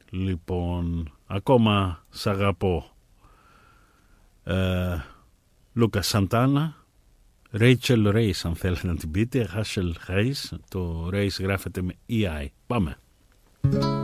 Λοιπόν, ακόμα σ' αγαπώ. Λούκα Σαντάνα, Rachel Reis, αν θέλετε να την πείτε, Rachel Reis. Το Reis γράφεται με EI. Πάμε.